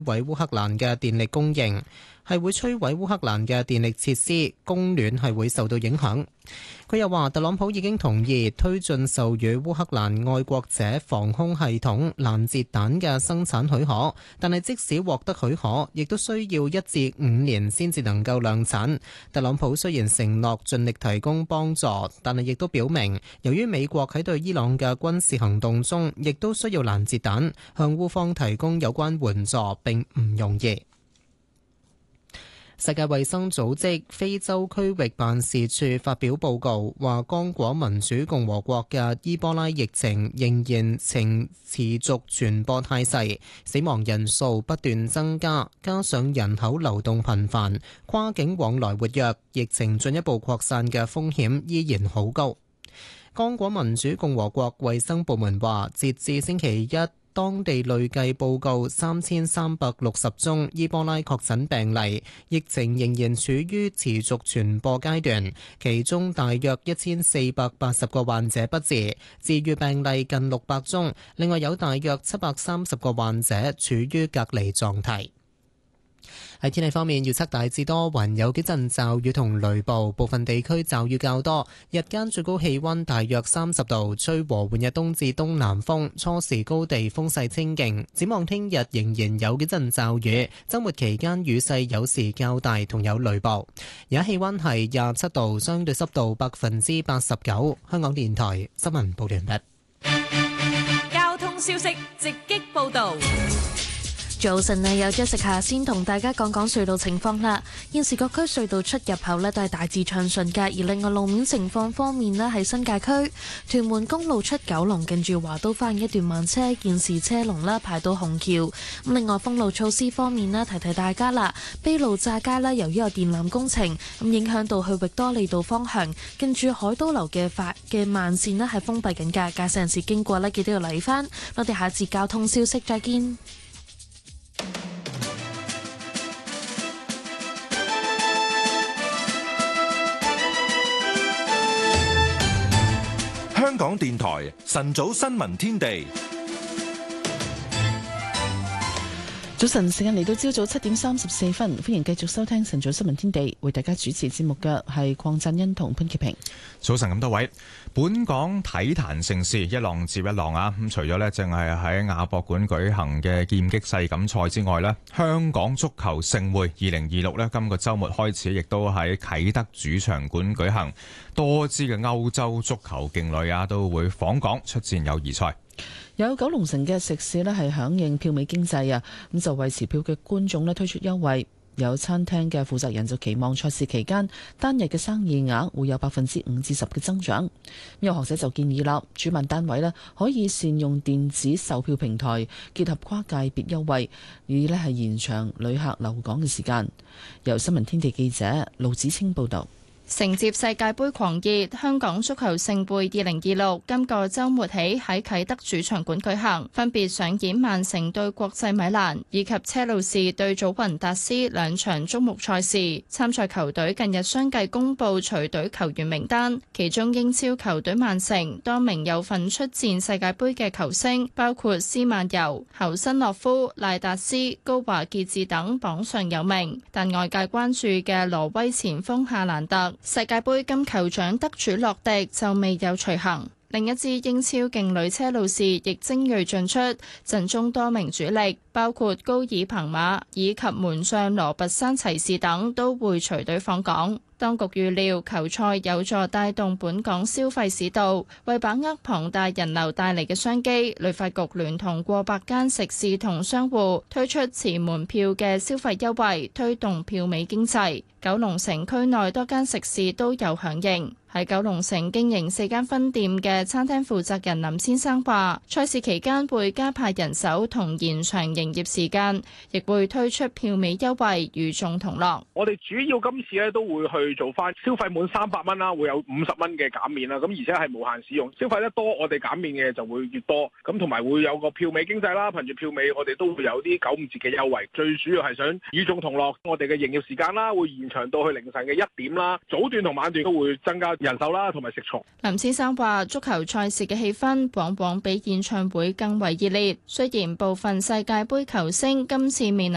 毀烏克蘭嘅電力供應，係會摧毀烏克蘭嘅電力設施，供暖係會受到影響。佢又話，特朗普已經同意推進授予烏克蘭愛國者防空系統攔截彈嘅生產許可，但係即使獲得許可，亦都需要1至5年先至能夠量產。特朗普雖然承諾盡力提供幫助，但係亦都表明，由於美國喺對伊朗嘅軍事行動中，亦都需要攔截彈，向烏方提供有關援助並唔容易。世界衛生組織非洲區域辦事處發表報告，話剛果民主共和國嘅伊波拉疫情仍然呈持續傳播態勢，死亡人數不斷增加，加上人口流動頻繁，跨境往來活躍，疫情進一步擴散嘅風險依然好高。剛果民主共和國衛生部門話，截至星期一，當地累計報告3360宗伊波拉確診病例，疫情仍然處於持續傳播階段，其中大約1480個患者不治，治癒病例近600宗，另外有大約730個患者處於隔離狀態。喺天氣方面，預測大致多雲，有幾陣驟雨同雷暴，部分地區驟雨較多。日間最高氣溫大約30度，吹和緩日東至東南風，初時高地風勢清勁。展望聽日仍然有幾陣驟雨，週末期間雨勢有時較大，同有雷暴。而家氣溫係27度，相對濕度89%。香港電台新聞報道完畢。 交通消息直擊報道。 早晨啊，有 Jessica 先同大家講講隧道情況啦。現時各區隧道出入口呢都係大致暢順㗎，而另外路面情況方面呢，喺新界區屯門公路出九龍近住華都花園一段慢車，現時車龍啦排到紅橋。咁另外封路措施方面呢，提提大家啦，卑路乍街啦，由於有電纜工程，咁影響到去域多利道方向，近住海都樓嘅慢線呢係封閉緊㗎，駕駛人士經過呢，記得要留意返。我哋下一節交通消息再見。 香港電台晨早新聞天地， 早晨時間嚟到朝早7點34分，歡迎繼續收聽晨早新聞天地，為大家主持節目嘅係鄺振欣同潘潔平。 早晨咁多位，本港體壇盛事一浪接一浪啊！咁除咗呢淨係喺亞博館舉行嘅劍擊世錦賽之外呢，香港足球盛會2026呢今個週末開始，亦都喺啟德主場館舉行，多支嘅歐洲足球勁旅啊都會訪港出戰友誼賽。 有九龍城嘅食肆呢係響應票美經濟啊，咁就為持票嘅觀眾呢推出優惠。有餐廳嘅負責人就期望賽事期間單日嘅生意額會有5%至10%嘅增長。有學者就建議啦，主辦單位呢可以善用電子售票平台，結合跨界別優惠，以呢係延長旅客留港嘅時間。由新聞天地記者盧子清報導。 承接世界盃狂熱，香港足球盛會2026今個週末起喺啟德主場館舉行，分別上演曼城對國際米蘭以及車路士對祖雲達斯兩場矚目賽事。參賽球隊近日相繼公布隨隊球員名單，其中英超球隊曼城多名有份出戰世界盃嘅球星，包括斯曼尤、侯辛諾夫、賴達斯、高華傑治等榜上有名。但外界關注嘅挪威前鋒夏蘭特、世界盃金球獎得主洛迪就未有隨行。另一支英超勁旅車路士亦精銳進出，陣中多名主力，包括高爾彭馬以及門將羅拔山齊士等都會隨隊訪港。當局預料球賽有助帶動本港消費市道，為把握龐大人流帶嚟嘅商機，旅發局聯同過百間食肆同商戶推出持門票嘅消費優惠，推動票美經濟。九龍城區內多間食肆都有響應。喺九龍城經營4間分店嘅餐廳負責人林先生話，賽事期間會加派人手同延長營業時間，亦會推出票美優惠，與眾同樂。 我哋主要今次咧都會去做翻消費滿300蚊啦，會有50蚊嘅減免啦。咁而且係無限使用，消費得多，我哋減免嘅就會越多。咁同埋會有個票美經濟啦，憑住票美，我哋都會有啲95折嘅優惠。最主要係想與眾同樂，我哋嘅營業時間啦會延長到去凌晨嘅1點啦，早段同晚段都會增加人手啦，同埋食蟲。 林先生話：足球賽事嘅氣氛往往比演唱會更為熱烈，雖然部分世界盃球星今次面